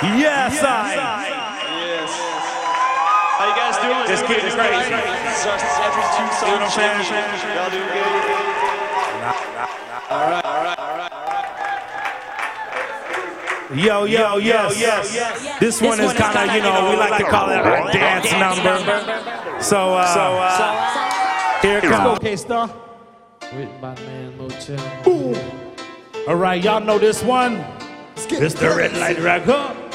Yes, Yes. How you guys doing? Just getting crazy. Every 2 songs. You know what I'm saying? Y'all doing good? All right. Yo, yes. This one is kind of, we like to call it a dance number. So, here it comes. Okay, Star. Written by Man Motel. All right, y'all know this one. It's the Red Light Record.